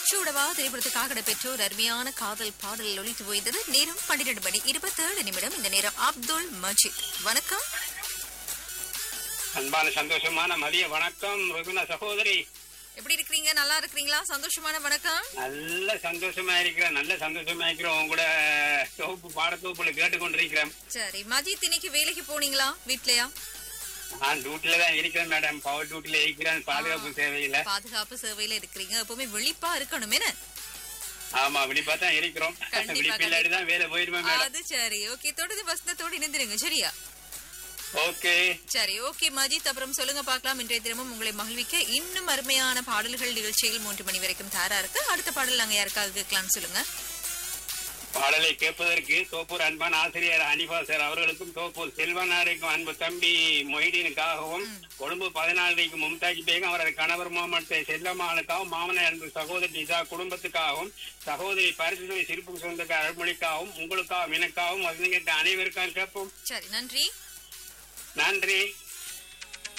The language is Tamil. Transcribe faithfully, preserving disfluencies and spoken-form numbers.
மூச்சூடவா திரைப்படத்துக்காக பெற்றோர் அருமையான காதல் பாடல் ஒலித்து போய்ந்தது. நேரம் பன்னிரண்டு மணி இருபத்தி ஏழு நிமிடம். இந்த நேரம் அப்துல் மஜீத். வணக்கம். அன்பான சந்தோஷமான மதிய வணக்கம் ருபினா சகோதரி. எப்படி இருக்கிறீங்க? நல்லா இருக்கிறீங்களா? சந்தோஷமான வணக்கம். நல்ல சந்தோஷமா இருக்கிறேன், நல்ல சந்தோஷமா இருக்கிறோம். உங்க கூட தொகுப்பு பாடத்தொகுப்புல கேட்டுக்கொண்டிருக்கிறேன். சரி மஜீத், இன்னைக்கு வேலைக்கு போனீங்களா? வீட்லயா? நான் டியூட்டில தான் இருக்கிறேன் மேடம். பவர் டியூட்டில இருக்கிறேன், பாதுகாப்பு சேவையில. பாதுகாப்பு சேவையில இருக்கிறீங்க. எப்பவுமே விழிப்பா இருக்கணும். என்ன? ஆமா, விழிப்பா தான் இருக்கிறோம். விழிப்பில்லாடி தான் வேலை போயிருவேன் மேடம். அது சரி. ஓகே, தொடர்ந்து வசந்தத்தோடு இணைந்திருங்க. சரியா? ஓகே சரி. ஓகே மஜீத், அப்புறம் சொல்லுங்க பார்க்கலாம். இன்றைய தினமும் உங்களை மகிழ்விக்க இன்னும் அருமையான பாடல்கள் நிகழ்ச்சியில் மூன்று மணி வரைக்கும் தயாரா இருக்கு. அடுத்த பாடல் நாங்க யாருக்காக கேட்கலாம்னு சொல்லுங்க. பாடலை கேட்பதற்கு தோப்பூர் அன்பான ஆசிரியர் அனிபா சார் அவர்களுக்கும், தோப்பூர் செல்வனாரைக்கும், அன்பு தம்பி மொய்டீனுக்காகவும், கொழும்பு பதினாலுக்கும் மும்தாஜ் பேகம் அவரது கணவர் முகமது செல்லம்மாளுக்காகவும், மாமனார் அன்பு சகோதரி நிசா குடும்பத்துக்காகவும், சகோதரி பரிசுவை சிரிப்பு சொந்தக்கார அருள்மொழிக்காகவும், உங்களுக்காகவும் எனக்காகவும் வசதி கேட்ட அனைவருக்காகவும் கேட்போம். சரி, நன்றி. நன்றி.